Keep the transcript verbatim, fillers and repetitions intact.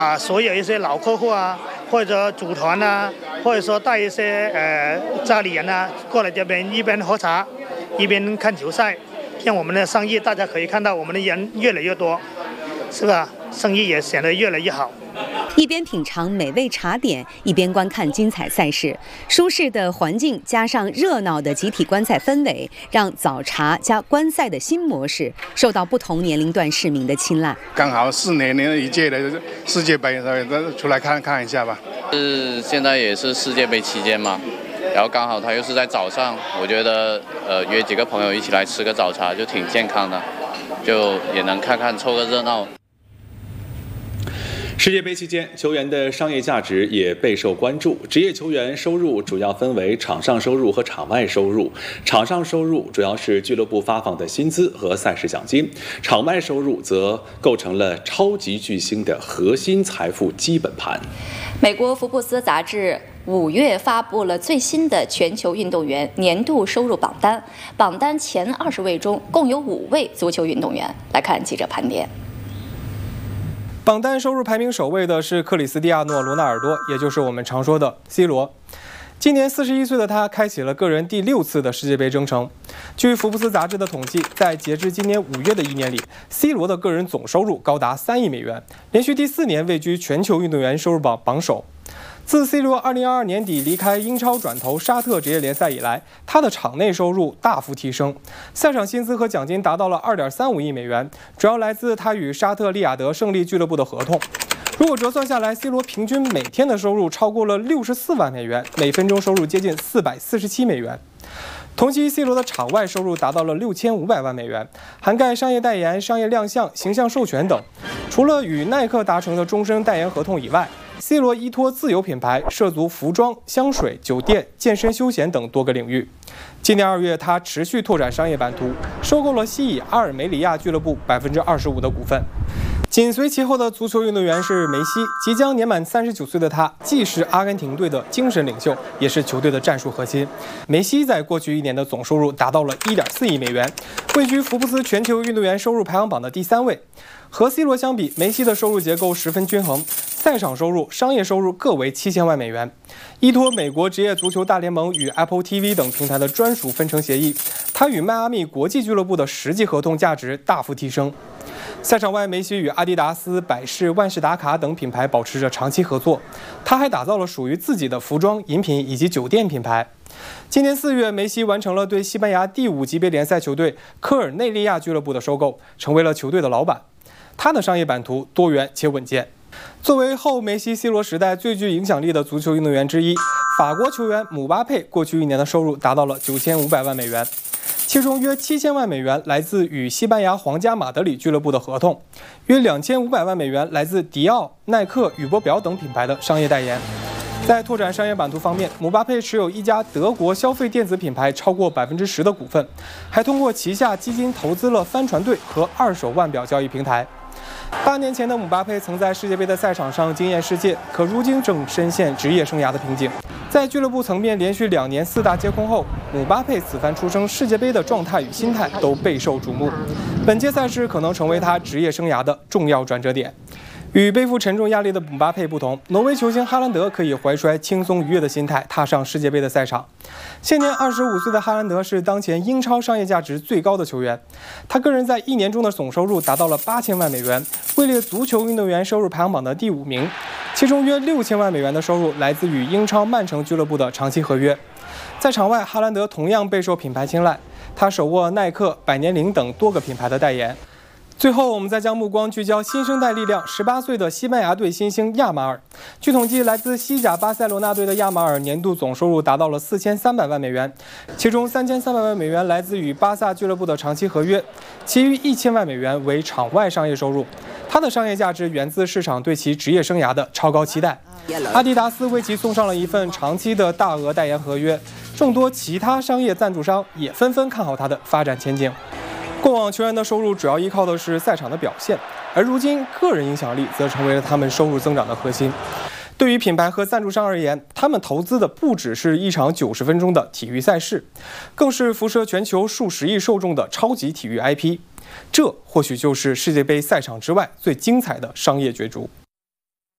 啊，所有一些老客户啊，或者组团啊，或者说带一些呃家里人啊过来这边一边喝茶，一边看球赛，像我们的生意，大家可以看到我们的人越来越多，是吧？生意也显得越来越好。 一边品尝美味茶点，一边观看精彩赛事，舒适的环境加上热闹的集体观赛氛围，让早茶加观赛的新模式受到不同年龄段市民的青睐。 刚好四年一届的世界杯，出来看看一下吧。 是现在也是世界杯期间嘛，然后刚好他又是在早上，我觉得呃约几个朋友一起来吃个早茶就挺健康的，就也能看看凑个热闹。 世界杯期间，球员的商业价值也备受关注。职业球员收入主要分为场上收入和场外收入。场上收入主要是俱乐部发放的薪资和赛事奖金，场外收入则构成了超级巨星的核心财富基本盘。 美国福布斯杂志五月发布了最新的全球运动员年度收入榜单，榜单前二十位中共有五位足球运动员。来看记者盘点。 榜单收入排名首位的是克里斯蒂亚诺·罗纳尔多，也就是我们常说的 C 罗。今年四十一岁的他开启了个人第六次的世界杯征程。据福布斯杂志的统计，在截至今年五月的一年里 ，C 罗的个人总收入高达三亿美元，连续第四年位居全球运动员收入榜榜首。自 C 罗二零二二年底离开英超转投沙特职业联赛以来，他的场内收入大幅提升，赛场薪资和奖金达到了 二点三五亿美元，主要来自他与沙特利雅得胜利俱乐部的合同。如果折算下来 ，C 罗平均每天的收入超过了六十四万美元，每分钟收入接近四百四十七美元。同期 ，C 罗的场外收入达到了六千五百万美元，涵盖商业代言、商业亮相、形象授权等。除了与耐克达成的终身代言合同以外，C 罗依托自有品牌涉足服装、香水、酒店、健身休闲等多个领域。今年二月，他持续拓展商业版图，收购了西乙阿尔梅里亚俱乐部百分之二十五的股份。紧随其后的足球运动员是梅西，即将年满三十九岁的他，既是阿根廷队的精神领袖，也是球队的战术核心。梅西在过去一年的总收入达到了 一点四亿美元，位居福布斯全球运动员收入排行榜的第三位。和 C 罗相比，梅西的收入结构十分均衡，赛场收入、商业收入各为七千万美元。依托美国职业足球大联盟与 Apple T V 等平台的专属分成协议，他与迈阿密国际俱乐部的实际合同价值大幅提升。赛场外，梅西与阿迪达斯、百事、万事达卡等品牌保持着长期合作。他还打造了属于自己的服装、饮品以及酒店品牌。今年四月，梅西完成了对西班牙第五级别联赛球队科尔内利亚俱乐部的收购，成为了球队的老板。他的商业版图多元且稳健。作为后梅西、C 罗时代最具影响力的足球运动员之一，法国球员姆巴佩过去一年的收入达到了九千五百万美元，其中约七千万美元来自与西班牙皇家马德里俱乐部的合同，约两千五百万美元来自迪奥、耐克、宇舶表等品牌的商业代言。在拓展商业版图方面，姆巴佩持有一家德国消费电子品牌超过百分之十的股份，还通过旗下基金投资了帆船队和二手腕表交易平台。八年前的姆巴佩曾在世界杯的赛场上惊艳世界，可如今正深陷职业生涯的瓶颈。在俱乐部层面连续两年四大皆空后，姆巴佩此番出征世界杯的状态与心态都备受瞩目。本届赛事可能成为他职业生涯的重要转折点。与背负沉重压力的姆巴佩不同，挪威球星哈兰德可以怀揣轻松愉悦的心态踏上世界杯的赛场。现年二十五岁的哈兰德是当前英超商业价值最高的球员，他个人在一年中的总收入达到了八千万美元，位列足球运动员收入排行榜的第五名，其中约六千万美元的收入来自于英超曼城俱乐部的长期合约。在场外，哈兰德同样备受品牌青睐，他手握耐克、百年灵等多个品牌的代言。最后，我们再将目光聚焦新生代力量，十八岁的西班牙队新星亚马尔。据统计，来自西甲巴塞罗那队的亚马尔年度总收入达到了四千三百万美元，其中三千三百万美元来自与巴萨俱乐部的长期合约，其余一千万美元为场外商业收入。他的商业价值源自市场对其职业生涯的超高期待。阿迪达斯为其送上了一份长期的大额代言合约，众多其他商业赞助商也纷纷看好他的发展前景。过往球员的收入主要依靠的是赛场的表现，而如今个人影响力则成为了他们收入增长的核心。对于品牌和赞助商而言，他们投资的不只是一场九十分钟的体育赛事，更是辐射全球数十亿受众的超级体育 I P。这或许就是世界杯赛场之外最精彩的商业角逐。